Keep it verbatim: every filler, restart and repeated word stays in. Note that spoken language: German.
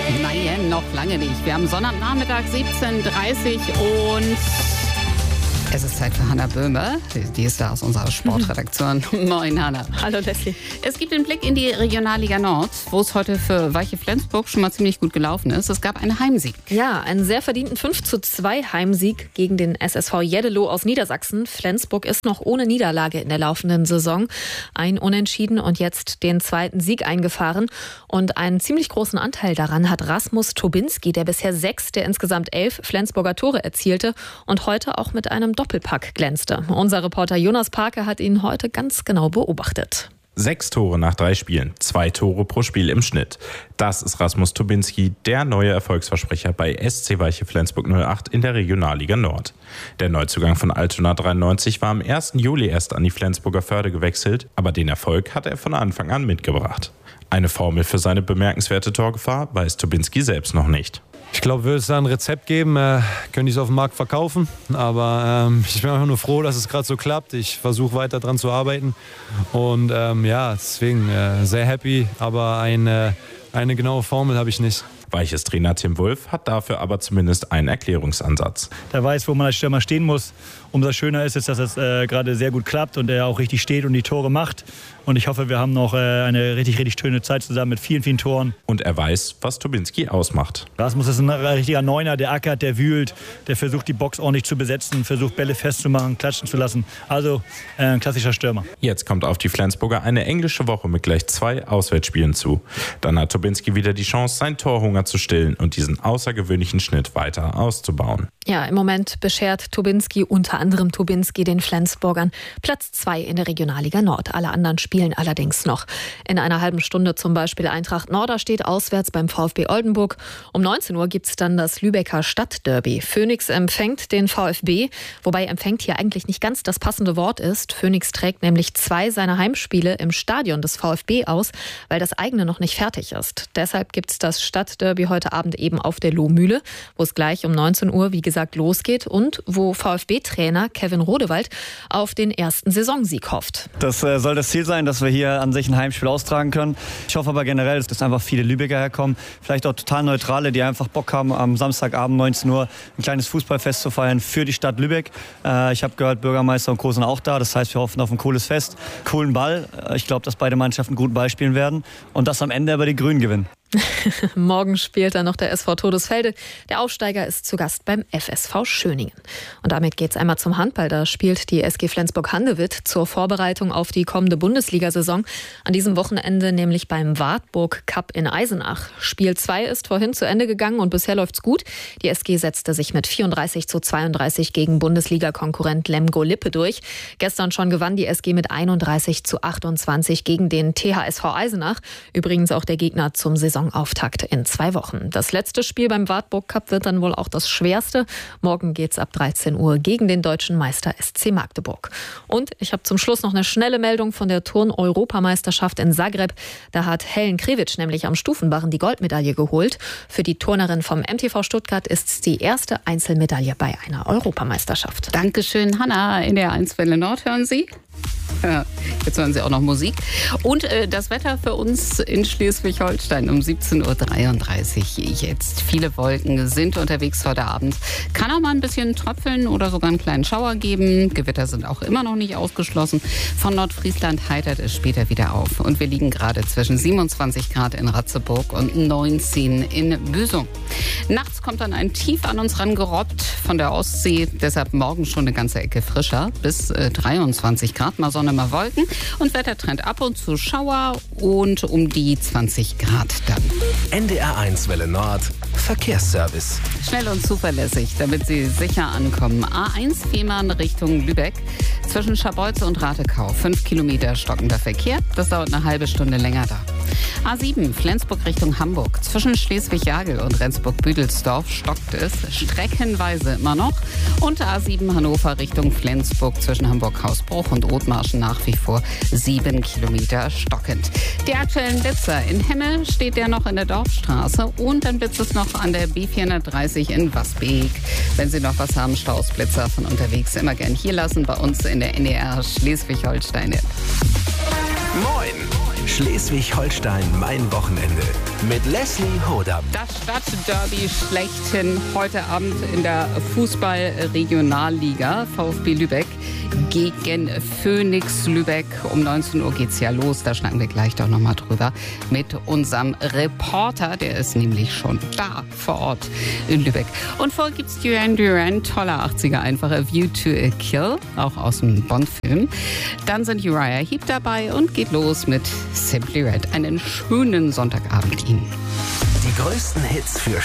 Nein, noch lange nicht. Wir haben Sonnabendnachmittag siebzehn Uhr dreißig und es ist Zeit für Hannah Böhme. Die ist da aus unserer Sportredaktion. Mhm. Moin, Hannah. Hallo, Leslie. Es gibt den Blick in die Regionalliga Nord, wo es heute für Weiche Flensburg schon mal ziemlich gut gelaufen ist. Es gab einen Heimsieg. Ja, einen sehr verdienten fünf zu zwei Heimsieg gegen den S S V Jeddeloh aus Niedersachsen. Flensburg ist noch ohne Niederlage in der laufenden Saison. Ein Unentschieden und jetzt den zweiten Sieg eingefahren. Und einen ziemlich großen Anteil daran hat Rasmus Tobinski, der bisher sechs der insgesamt elf Flensburger Tore erzielte und heute auch mit einem Doppelpack glänzte. Unser Reporter Jonas Parke hat ihn heute ganz genau beobachtet. Sechs Tore nach drei Spielen, zwei Tore pro Spiel im Schnitt. Das ist Rasmus Tobinski, der neue Erfolgsversprecher bei S C Weiche Flensburg null acht in der Regionalliga Nord. Der Neuzugang von Altona dreiundneunzig war am ersten Juli erst an die Flensburger Förde gewechselt, aber den Erfolg hat er von Anfang an mitgebracht. Eine Formel für seine bemerkenswerte Torgefahr weiß Tobinski selbst noch nicht. Ich glaube, würde es da ein Rezept geben, äh, könnte ich es auf dem Markt verkaufen. Aber ähm, ich bin einfach nur froh, dass es gerade so klappt. Ich versuche weiter dran zu arbeiten. Und ähm, ja, deswegen äh, sehr happy. Aber eine, eine genaue Formel habe ich nicht. Weiches Trainer Tim Wulff hat dafür aber zumindest einen Erklärungsansatz. Der weiß, wo man als Stürmer stehen muss. Umso schöner ist es, dass es äh, gerade sehr gut klappt und er auch richtig steht und die Tore macht. Und ich hoffe, wir haben noch äh, eine richtig, richtig schöne Zeit zusammen mit vielen, vielen Toren. Und er weiß, was Tobinski ausmacht. Rasmus ist ein richtiger Neuner, der ackert, der wühlt, der versucht, die Box ordentlich zu besetzen, versucht, Bälle festzumachen, klatschen zu lassen. Also äh, ein klassischer Stürmer. Jetzt kommt auf die Flensburger eine englische Woche mit gleich zwei Auswärtsspielen zu. Dann hat Tobinski wieder die Chance, seinen Torhunger zu stillen und diesen außergewöhnlichen Schnitt weiter auszubauen. Ja, im Moment beschert Tobinski, unter anderem Tobinski, den Flensburgern Platz zwei in der Regionalliga Nord. Alle anderen spielen allerdings noch. In einer halben Stunde zum Beispiel Eintracht Norderstedt auswärts beim VfB Oldenburg. Um neunzehn Uhr gibt es dann das Lübecker Stadtderby. Phoenix empfängt den VfB, wobei empfängt hier eigentlich nicht ganz das passende Wort ist. Phoenix trägt nämlich zwei seiner Heimspiele im Stadion des VfB aus, weil das eigene noch nicht fertig ist. Deshalb gibt es das Stadtderby heute Abend eben auf der Lohmühle, wo es gleich um neunzehn Uhr, wie gesagt, losgeht und wo VfB-Trainer Kevin Rodewald auf den ersten Saisonsieg hofft. Das äh, soll das Ziel sein, dass wir hier an sich ein Heimspiel austragen können. Ich hoffe aber generell, dass einfach viele Lübecker herkommen, vielleicht auch total Neutrale, die einfach Bock haben, am Samstagabend neunzehn Uhr ein kleines Fußballfest zu feiern für die Stadt Lübeck. Äh, ich habe gehört, Bürgermeister und Co. sind auch da, das heißt, wir hoffen auf ein cooles Fest, coolen Ball. Ich glaube, dass beide Mannschaften gut Ball spielen werden und dass am Ende aber die Grünen gewinnen. Morgen spielt dann noch der S V Todesfelde. Der Aufsteiger ist zu Gast beim F S V Schöningen. Und damit geht's einmal zum Handball. Da spielt die S G Flensburg-Handewitt zur Vorbereitung auf die kommende Bundesliga-Saison. An diesem Wochenende nämlich beim Wartburg Cup in Eisenach. Spiel zwei ist vorhin zu Ende gegangen und bisher läuft's gut. Die S G setzte sich mit vierunddreißig zu zweiunddreißig gegen Bundesliga-Konkurrent Lemgo-Lippe durch. Gestern schon gewann die S G mit einunddreißig zu achtundzwanzig gegen den T H S V Eisenach. Übrigens auch der Gegner zum Saisonauftakt in zwei Wochen. Das letzte Spiel beim Wartburg Cup wird dann wohl auch das schwerste. Morgen geht's ab dreizehn Uhr gegen den deutschen Meister S C Magdeburg. Und ich habe zum Schluss noch eine schnelle Meldung von der Turn-Europameisterschaft in Zagreb. Da hat Helen Krevic nämlich am Stufenbarren die Goldmedaille geholt. Für die Turnerin vom M T V Stuttgart ist es die erste Einzelmedaille bei einer Europameisterschaft. Dankeschön, Hannah. In der eins Welle Nord hören Sie. Ja, jetzt hören Sie auch noch Musik. Und äh, das Wetter für uns in Schleswig-Holstein um siebzehn Uhr dreiunddreißig jetzt. Viele Wolken sind unterwegs heute Abend. Kann auch mal ein bisschen tröpfeln oder sogar einen kleinen Schauer geben. Gewitter sind auch immer noch nicht ausgeschlossen. Von Nordfriesland heitert es später wieder auf. Und wir liegen gerade zwischen siebenundzwanzig Grad in Ratzeburg und neunzehn in Büsum. Nachts kommt dann ein Tief an uns rangerobbt von der Ostsee. Deshalb morgen schon eine ganze Ecke frischer. Bis äh, dreiundzwanzig Grad. Mal Sonne, mal Wolken und Wettertrend ab und zu Schauer und um die zwanzig Grad dann. N D R eins Welle Nord, Verkehrsservice. Schnell und zuverlässig, damit Sie sicher ankommen. A eins Fehmarn Richtung Lübeck. Zwischen Scharbeutze und Ratekau. Fünf Kilometer stockender Verkehr. Das dauert eine halbe Stunde länger da. A sieben Flensburg Richtung Hamburg. Zwischen Schleswig-Jagel und Rendsburg-Büdelsdorf stockt es streckenweise immer noch. Und A sieben Hannover Richtung Flensburg zwischen Hamburg-Hausbruch und Othmarschen nach wie vor sieben Kilometer stockend. Die aktuellen Blitzer in Hemme steht der noch in der Dorfstraße und dann blitzt es noch an der B vierhundertdreißig in Wasbeek. Wenn Sie noch was haben, Stausblitzer von unterwegs immer gern hier lassen bei uns in der N D R Schleswig-Holstein-App. Moin! Schleswig-Holstein, mein Wochenende. Mit Leslie Hodam. Das Stadtderby schlechthin heute Abend in der Fußball-Regionalliga. VfB Lübeck gegen Phoenix Lübeck. Um neunzehn Uhr geht's ja los. Da schnacken wir gleich doch nochmal drüber mit unserem Reporter. Der ist nämlich schon da vor Ort in Lübeck. Und vorher gibt's Duran Duran. Toller achtziger einfacher View to a Kill. Auch aus dem Bond-Film. Dann sind Uriah Heep dabei und geht los mit Simply Red. Einen schönen Sonntagabend Ihnen. Die größten Hits für